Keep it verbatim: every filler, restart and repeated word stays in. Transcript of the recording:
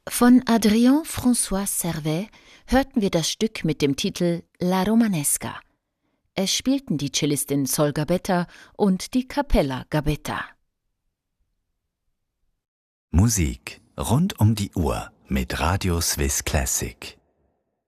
Von Adrien François Servais hörten wir das Stück mit dem Titel La Romanesca. Es spielten die Cellistin Sol Gabetta und die Capella Gabetta. Musik rund um die Uhr mit Radio Swiss Classic.